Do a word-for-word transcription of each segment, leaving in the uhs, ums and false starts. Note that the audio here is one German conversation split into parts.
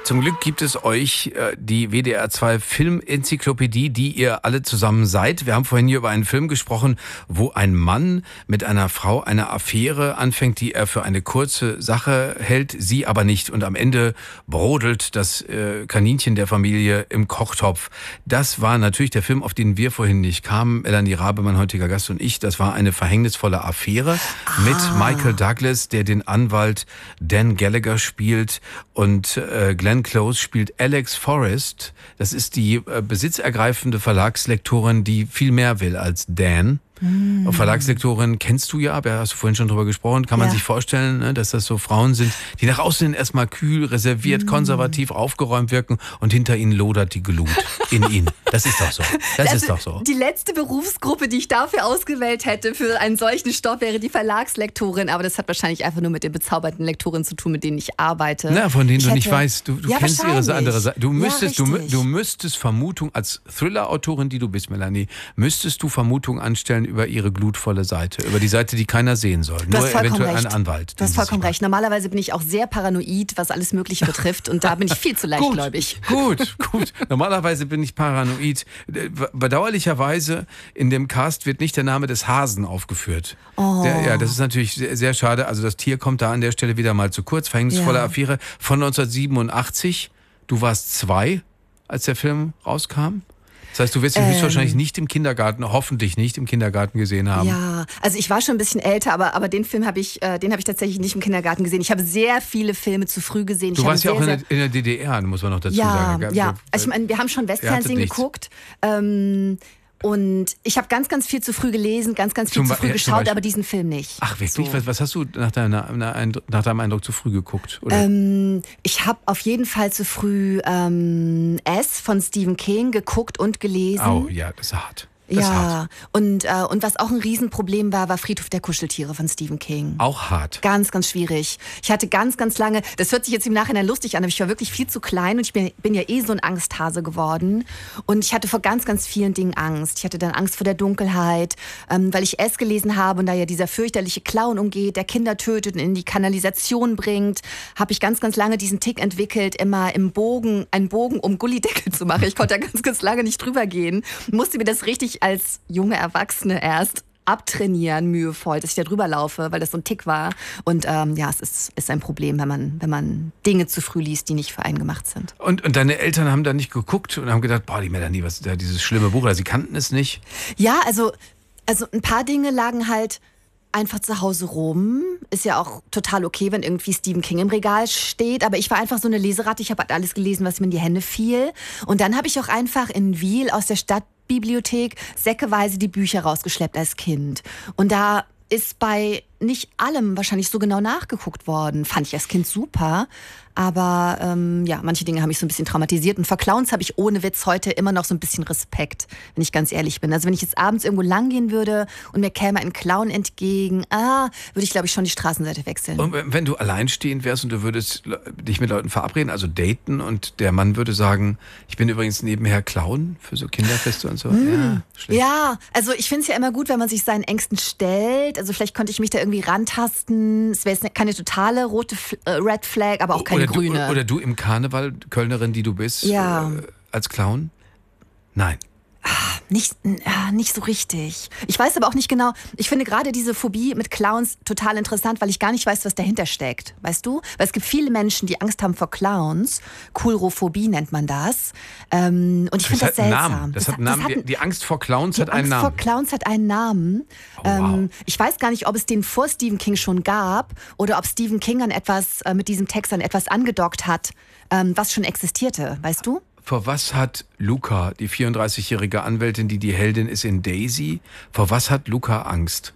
Zum Glück gibt es euch äh, die W D R zwei Filmenzyklopädie, die ihr alle zusammen seid. Wir haben vorhin hier über einen Film gesprochen, wo ein Mann mit einer Frau eine Affäre anfängt, die er für eine kurze Sache hält, sie aber nicht. Und am Ende brodelt das äh, Kaninchen der Familie im Kochtopf. Das war natürlich der Film, auf den wir vorhin nicht kamen. Melanie Rabe, mein heutiger Gast, und ich. Das war eine verhängnisvolle Affäre ah. mit Michael Douglas, der den Anwalt Dan Gallagher spielt, und äh, Glenn Close spielt Alex Forrest. Das ist die äh, besitzergreifende Verlagslektorin, die viel mehr will als Dan. Mm. Verlagslektorin kennst du ja, da hast du vorhin schon drüber gesprochen. Kann man ja. sich vorstellen, ne, dass das so Frauen sind, die nach außen hin erstmal kühl, reserviert, mm. konservativ, aufgeräumt wirken, und hinter ihnen lodert die Glut in ihnen. Das ist doch so. Das also, ist doch so. Die letzte Berufsgruppe, die ich dafür ausgewählt hätte für einen solchen Stoff, wäre die Verlagslektorin. Aber das hat wahrscheinlich einfach nur mit den bezauberten Lektorinnen zu tun, mit denen ich arbeite. Na, von denen ich du hätte, nicht weißt. Du, du ja, kennst ihre andere Seite. Du müsstest, ja, du, du müsstest Vermutung, als Thriller-Autorin, die du bist, Melanie, müsstest du Vermutung anstellen über ihre glutvolle Seite, über die Seite, die keiner sehen soll. Du Nur eventuell recht. ein Anwalt. Du hast vollkommen recht. Normalerweise bin ich auch sehr paranoid, was alles Mögliche betrifft, und da bin ich viel zu leichtgläubig. Gut, gut, gut. Normalerweise bin ich paranoid. Bedauerlicherweise in dem Cast wird nicht der Name des Hasen aufgeführt. Oh. Der, ja, das ist natürlich sehr, sehr schade. Also das Tier kommt da an der Stelle wieder mal zu kurz. Verhängnisvolle ja. Affäre von neunzehnhundertsiebenundachtzig. Du warst zwei, als der Film rauskam. Das heißt, du wirst ihn ähm, höchstwahrscheinlich nicht im Kindergarten, hoffentlich nicht im Kindergarten gesehen haben. Ja, also ich war schon ein bisschen älter, aber, aber den Film habe ich, äh, den habe ich tatsächlich nicht im Kindergarten gesehen. Ich habe sehr viele Filme zu früh gesehen. Du ich warst ja sehr, auch in der, in der D D R, muss man noch dazu ja, sagen. Ja, also ich meine, wir haben schon Westfernsehen geguckt. Ähm, Und ich habe ganz, ganz viel zu früh gelesen, ganz, ganz viel zum, zu früh ja, geschaut, aber diesen Film nicht. Ach wirklich? So. Was, was hast du nach, deiner, nach deinem Eindruck zu früh geguckt? Oder? Ähm, ich habe auf jeden Fall zu früh ähm, S von Stephen King geguckt und gelesen. Oh ja, das ist hart. Das ja, ist hart. Und, äh, und was auch ein Riesenproblem war, war Friedhof der Kuscheltiere von Stephen King. Auch hart. Ganz, ganz schwierig. Ich hatte ganz, ganz lange, das hört sich jetzt im Nachhinein lustig an, aber ich war wirklich viel zu klein und ich bin, bin ja eh so ein Angsthase geworden. Und ich hatte vor ganz, ganz vielen Dingen Angst. Ich hatte dann Angst vor der Dunkelheit, ähm, weil ich S gelesen habe und da ja dieser fürchterliche Clown umgeht, der Kinder tötet und in die Kanalisation bringt, habe ich ganz, ganz lange diesen Tick entwickelt, immer im Bogen, einen Bogen um Gullideckel zu machen. Ich konnte da ganz, ganz lange nicht drüber gehen. Musste mir das richtig als junge Erwachsene erst abtrainieren, mühevoll, dass ich da drüber laufe, weil das so ein Tick war. Und ähm, ja, es ist, ist ein Problem, wenn man, wenn man Dinge zu früh liest, die nicht für einen gemacht sind. Und, und deine Eltern haben da nicht geguckt und haben gedacht, boah, die Melanie, was ist da dieses schlimme Buch, oder sie kannten es nicht? Ja, also, also ein paar Dinge lagen halt einfach zu Hause rum. Ist ja auch total okay, wenn irgendwie Stephen King im Regal steht. Aber ich war einfach so eine Leseratte. Ich habe halt alles gelesen, was mir in die Hände fiel. Und dann habe ich auch einfach in Wiel aus der Stadtbibliothek säckeweise die Bücher rausgeschleppt als Kind. Und da ist bei nicht allem wahrscheinlich so genau nachgeguckt worden. Fand ich als Kind super. Aber ähm, ja, manche Dinge haben mich so ein bisschen traumatisiert. Und vor Clowns habe ich ohne Witz heute immer noch so ein bisschen Respekt, wenn ich ganz ehrlich bin. Also wenn ich jetzt abends irgendwo lang gehen würde und mir käme ein Clown entgegen, ah, würde ich, glaube ich, schon die Straßenseite wechseln. Und wenn du alleinstehend wärst und du würdest dich mit Leuten verabreden, also daten, und der Mann würde sagen, ich bin übrigens nebenher Clown für so Kinderfeste und so. Mm. Ja, schlecht. Ja, also ich finde es ja immer gut, wenn man sich seinen Ängsten stellt. Also vielleicht könnte ich mich da irgendwie rantasten. Es wäre jetzt keine totale rote F- äh, Red Flag, aber auch keine oder grüne. Du, oder du im Karneval, Kölnerin, die du bist, ja. äh, als Clown? Nein. Ach, nicht, äh, nicht so richtig. Ich weiß aber auch nicht genau, ich finde gerade diese Phobie mit Clowns total interessant, weil ich gar nicht weiß, was dahinter steckt. Weißt du? Weil es gibt viele Menschen, die Angst haben vor Clowns. Coulrophobie nennt man das. Ähm, und ich finde das seltsam. Namen. Das, das hat einen Namen. Das hat, die Angst vor Clowns hat einen Angst Namen. Die Angst vor Clowns hat einen Namen. Oh, wow. ähm, ich weiß gar nicht, ob es den vor Stephen King schon gab oder ob Stephen King an etwas, äh, mit diesem Text an etwas angedockt hat, ähm, was schon existierte. Weißt du? Vor was hat Luca, die vierunddreißigjährige Anwältin, die die Heldin ist in Daisy, vor was hat Luca Angst?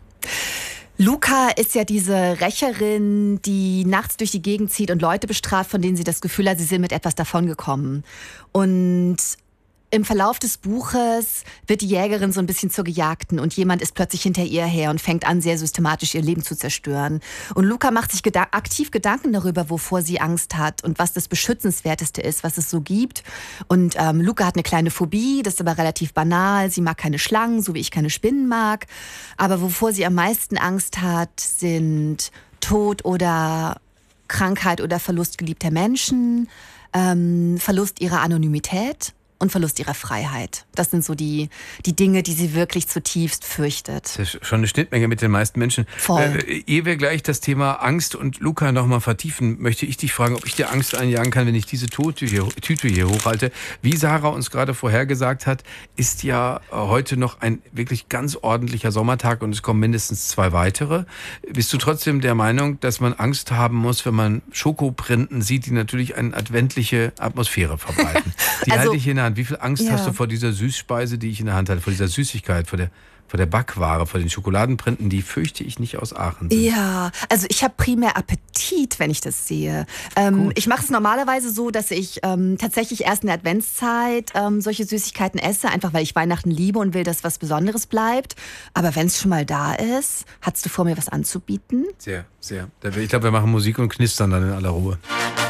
Luca ist ja diese Rächerin, die nachts durch die Gegend zieht und Leute bestraft, von denen sie das Gefühl hat, sie sind mit etwas davongekommen. Und im Verlauf des Buches wird die Jägerin so ein bisschen zur Gejagten und jemand ist plötzlich hinter ihr her und fängt an, sehr systematisch ihr Leben zu zerstören. Und Luca macht sich geda- aktiv Gedanken darüber, wovor sie Angst hat und was das Beschützenswerteste ist, was es so gibt. Und ähm, Luca hat eine kleine Phobie, das ist aber relativ banal. Sie mag keine Schlangen, so wie ich keine Spinnen mag. Aber wovor sie am meisten Angst hat, sind Tod oder Krankheit oder Verlust geliebter Menschen. ähm, Verlust ihrer Anonymität und Verlust ihrer Freiheit. Das sind so die, die Dinge, die sie wirklich zutiefst fürchtet. Das ist schon eine Schnittmenge mit den meisten Menschen. Voll. Äh, ehe wir gleich das Thema Angst und Luca nochmal vertiefen, möchte ich dich fragen, ob ich dir Angst einjagen kann, wenn ich diese Tüte hier, Tüte hier hochhalte. Wie Sarah uns gerade vorhergesagt hat, ist ja heute noch ein wirklich ganz ordentlicher Sommertag und es kommen mindestens zwei weitere. Bist du trotzdem der Meinung, dass man Angst haben muss, wenn man Schokoprinten sieht, die natürlich eine adventliche Atmosphäre verbreiten? Die Also, halte ich in der Hand. Wie viel Angst ja. hast du vor dieser Süßspeise, die ich in der Hand halte, vor dieser Süßigkeit, vor der, vor der Backware, vor den Schokoladenprinten, die fürchte ich nicht aus Aachen sind? Ja, also ich habe primär Appetit, wenn ich das sehe. Ähm, ich mache es normalerweise so, dass ich ähm, tatsächlich erst in der Adventszeit ähm, solche Süßigkeiten esse, einfach weil ich Weihnachten liebe und will, dass was Besonderes bleibt. Aber wenn es schon mal da ist, hast du vor, mir was anzubieten? Sehr, sehr. Ich glaube, wir machen Musik und knistern dann in aller Ruhe.